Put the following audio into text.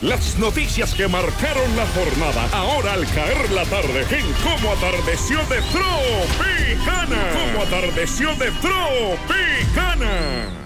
Las noticias que marcaron la jornada, ahora al caer la tarde, en Cómo Atardeció de Tropicana. Cómo Atardeció de Tropicana.